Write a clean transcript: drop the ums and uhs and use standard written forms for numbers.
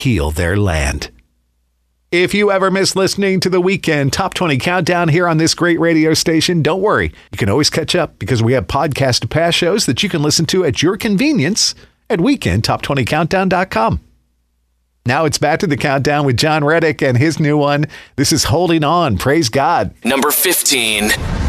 heal their land. If you ever miss listening to the Weekend Top 20 Countdown here on this great radio station, don't worry. You can always catch up because we have podcast to past shows that you can listen to at your convenience at weekendtop20countdown.com. Now it's back to the countdown with John Reddick and his new one. This is Holding On. Praise God. Number 15.